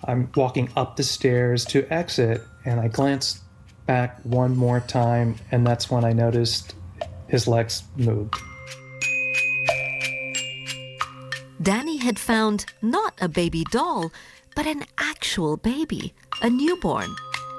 I'm walking up the stairs to exit, and I glanced back one more time, and that's when I noticed his legs moved. Danny had found not a baby doll, but an actual baby, a newborn.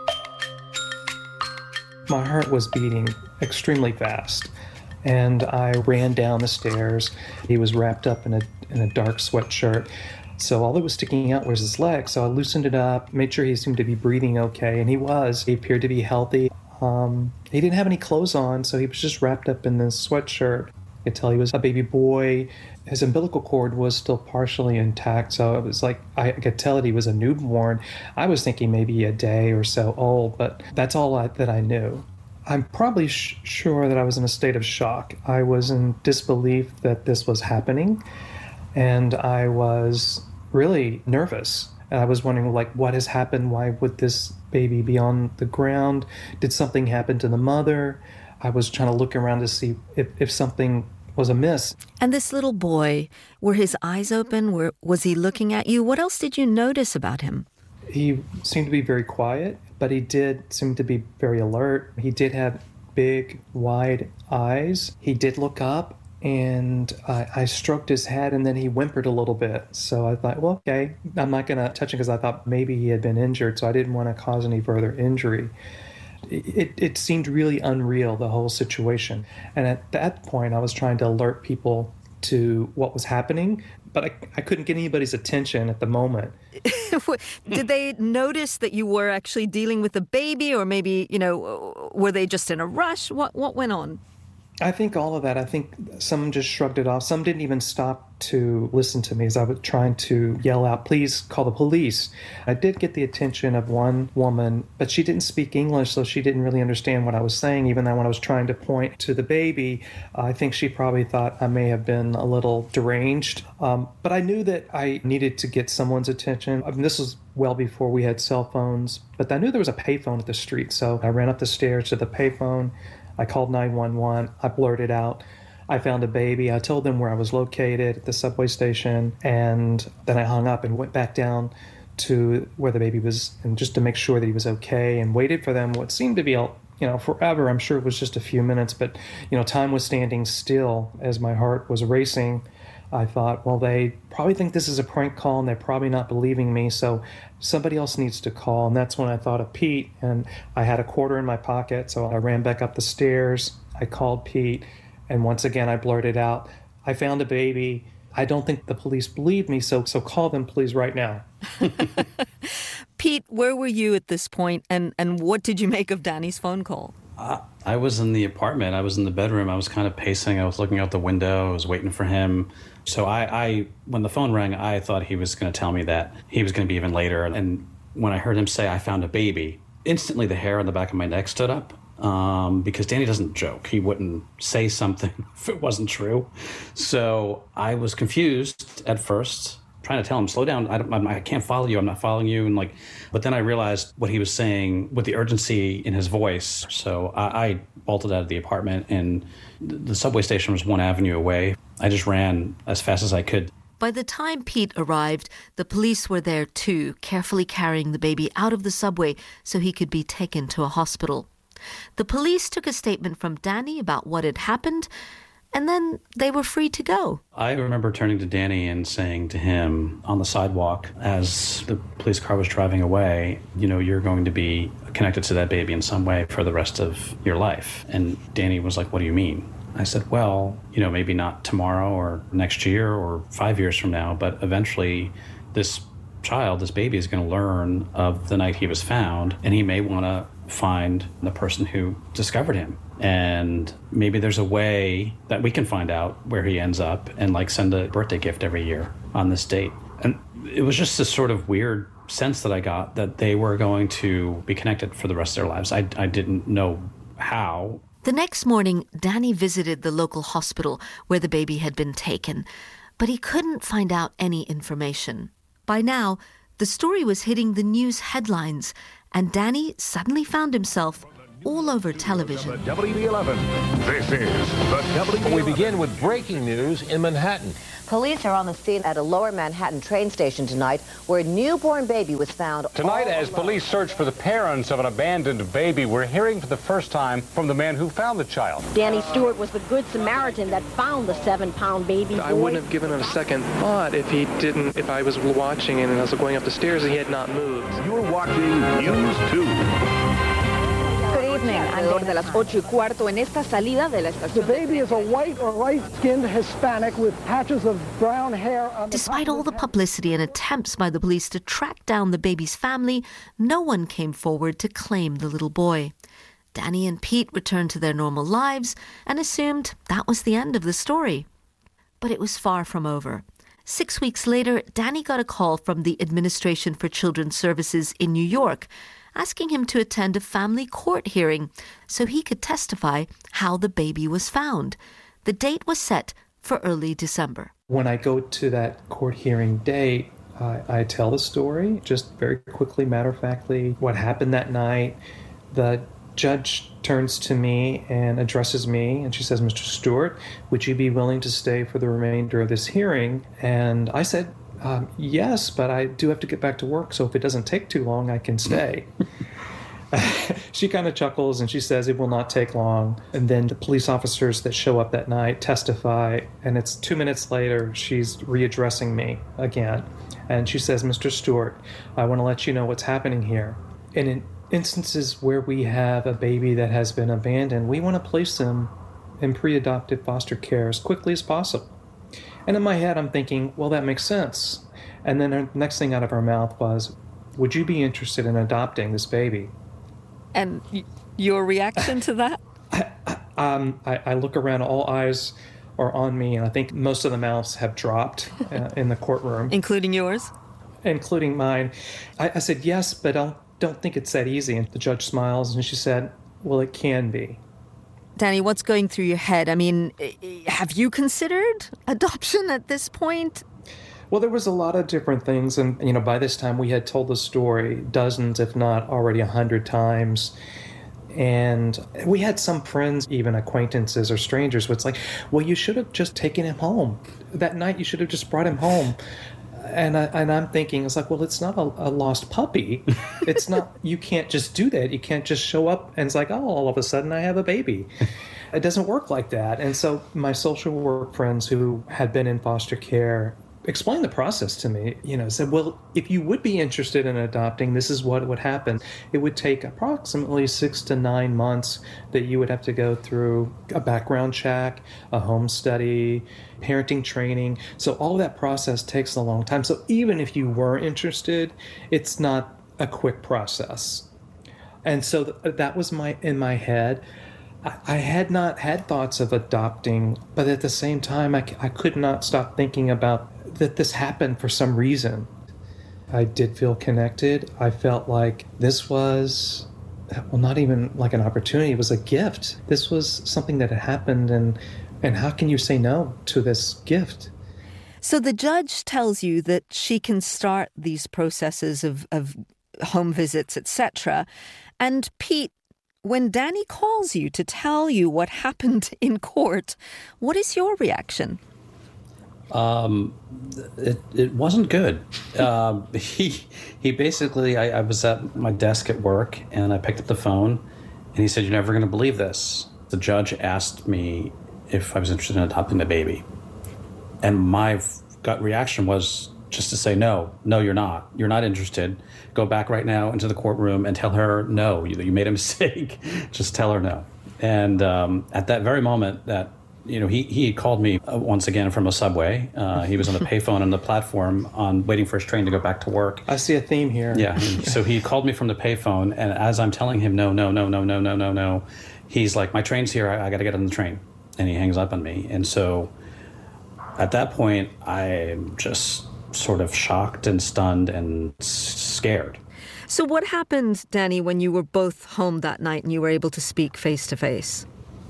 My heart was beating extremely fast, and I ran down the stairs. He was wrapped up in a dark sweatshirt, so all that was sticking out was his leg. So I loosened it up, made sure he seemed to be breathing okay, and he was. He appeared to be healthy. He didn't have any clothes on, so he was just wrapped up in this sweatshirt. I could tell he was a baby boy. His umbilical cord was still partially intact, so it was like I could tell that he was a newborn. I was thinking maybe a day or so old, but that's all that I knew. I'm probably sure that I was in a state of shock. I was in disbelief that this was happening, and I was really nervous. I was wondering, what has happened? Why would this baby be on the ground? Did something happen to the mother? I was trying to look around to see if something was amiss. And this little boy, were his eyes open? Was he looking at you? What else did you notice about him? He seemed to be very quiet, but he did seem to be very alert. He did have big, wide eyes. He did look up, and I stroked his head, and then he whimpered a little bit. So I thought, well, okay, I'm not going to touch him because I thought maybe he had been injured, so I didn't want to cause any further injury. It seemed really unreal, the whole situation. And at that point, I was trying to alert people to what was happening, but I couldn't get anybody's attention at the moment. Did they notice that you were actually dealing with a baby, or maybe, were they just in a rush? What went on? I think all of that. I think some just shrugged it off. Some didn't even stop to listen to me as I was trying to yell out, please call the police. I did get the attention of one woman, but she didn't speak English, so she didn't really understand what I was saying, even though when I was trying to point to the baby, I think she probably thought I may have been a little deranged. But I knew that I needed to get someone's attention. I mean, this was well before we had cell phones, but I knew there was a payphone at the street, so I ran up the stairs to the payphone. I called 911. I blurted out, I found a baby. I told them where I was located at the subway station, and then I hung up and went back down to where the baby was, and just to make sure that he was okay, and waited for them what seemed to be forever. I'm sure it was just a few minutes, but time was standing still as my heart was racing. I thought, well, they probably think this is a prank call, and they're probably not believing me, so somebody else needs to call. And that's when I thought of Pete, and I had a quarter in my pocket, so I ran back up the stairs. I called Pete, and once again I blurted out, I found a baby. I don't think the police believe me, so call them, please, right now. Pete, where were you at this point, and what did you make of Danny's phone call? I was in the apartment. I was in the bedroom. I was kind of pacing. I was looking out the window. I was waiting for him. So I when the phone rang, I thought he was going to tell me that he was going to be even later. And when I heard him say, I found a baby, instantly the hair on the back of my neck stood up, because Danny doesn't joke. He wouldn't say something if it wasn't true. So I was confused at first, trying to tell him, slow down. I can't follow you. I'm not following you. But then I realized what he was saying with the urgency in his voice. So I bolted out of the apartment, and the subway station was one avenue away. I just ran as fast as I could. By the time Pete arrived, the police were there too, carefully carrying the baby out of the subway so he could be taken to a hospital. The police took a statement from Danny about what had happened, and then they were free to go. I remember turning to Danny and saying to him on the sidewalk as the police car was driving away, you're going to be connected to that baby in some way for the rest of your life. And Danny was like, what do you mean? I said, well, maybe not tomorrow or next year or 5 years from now, but eventually this baby is going to learn of the night he was found, and he may want to find the person who discovered him. And maybe there's a way that we can find out where he ends up and send a birthday gift every year on this date. And it was just this sort of weird sense that I got that they were going to be connected for the rest of their lives. I didn't know how. The next morning, Danny visited the local hospital where the baby had been taken, but he couldn't find out any information. By now, the story was hitting the news headlines, and Danny suddenly found himself all over television. WB11. This is the WB11. We begin with breaking news in Manhattan. Police are on the scene at a lower Manhattan train station tonight where a newborn baby was found. Tonight, as police search for the parents of an abandoned baby, we're hearing for the first time from the man who found the child. Danny Stewart was the good Samaritan that found the 7-pound baby boy. I wouldn't have given it a second thought if I was watching and I was going up the stairs and he had not moved. You're watching News 2. Alrededor de las 8:15 en esta salida de la estación. The baby is a white or light-skinned Hispanic with patches of brown hair on the Despite all the publicity and attempts by the police to track down the baby's family, no one came forward to claim the little boy. Danny and Pete returned to their normal lives and assumed that was the end of the story. But it was far from over. 6 weeks later, Danny got a call from the Administration for Children's Services in New York, asking him to attend a family court hearing so he could testify how the baby was found. The date was set for early December. When I go to that court hearing date, I tell the story, just very quickly, matter-of-factly, what happened that night. The judge turns to me and addresses me, and she says, "Mr. Stewart, would you be willing to stay for the remainder of this hearing?" And I said, yes, but I do have to get back to work, so if it doesn't take too long, I can stay. She kind of chuckles and she says it will not take long. And then the police officers that show up that night testify, and it's 2 minutes later, she's readdressing me again. And she says, "Mr. Stewart, I want to let you know what's happening here. And in instances where we have a baby that has been abandoned, we want to place them in pre-adoptive foster care as quickly as possible." And in my head, I'm thinking, well, that makes sense. And then the next thing out of her mouth was, "Would you be interested in adopting this baby?" And your reaction to that? I look around, all eyes are on me, and I think most of the mouths have dropped in the courtroom. Including yours? Including mine. I said, yes, but I don't think it's that easy. And the judge smiles, and she said, well, it can be. Danny, what's going through your head? I mean, have you considered adoption at this point? Well, there was a lot of different things. And, by this time we had told the story dozens, if not already 100 times. And we had some friends, even acquaintances or strangers, where it's like, well, you should have just taken him home. That night you should have just brought him home. And I'm thinking, it's like, well, it's not a lost puppy. It's not, you can't just do that. You can't just show up and it's like, oh, all of a sudden I have a baby. It doesn't work like that. And so my social work friends who had been in foster care explained the process to me, said, well, if you would be interested in adopting, this is what would happen. It would take approximately 6 to 9 months that you would have to go through a background check, a home study, parenting training. So all of that process takes a long time. So even if you were interested, it's not a quick process. And so that was in my head. I had not had thoughts of adopting, but at the same time, I could not stop thinking about that this happened for some reason. I did feel connected. I felt like this was, well, not even like an opportunity, it was a gift. This was something that had happened, and how can you say no to this gift? So the judge tells you that she can start these processes of home visits, etc. And Pete, when Danny calls you to tell you what happened in court, what is your reaction? It wasn't good. He basically, I was at my desk at work and I picked up the phone and he said, "You're never going to believe this." The judge asked me if I was interested in adopting the baby. And my gut reaction was just to say, no, you're not. You're not interested. Go back right now into the courtroom and tell her no, you made a mistake. Just tell her no. And at that very moment that, he called me once again from a subway. He was on the payphone on the platform waiting for his train to go back to work. I see a theme here. Yeah. So he called me from the payphone, and as I'm telling him no, he's like, "My train's here. I got to get on the train." And he hangs up on me. And so at that point, I'm just sort of shocked and stunned and scared. So what happened, Danny, when you were both home that night and you were able to speak face to face?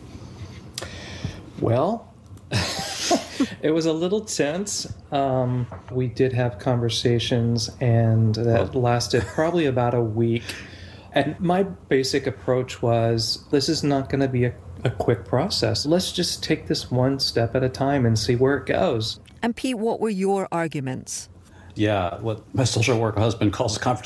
Well, it was a little tense. We did have conversations, and that lasted probably about a week. And my basic approach was, this is not going to be a quick process. Let's just take this one step at a time and see where it goes. And Pete, what were your arguments? Yeah, what my social work husband calls conversation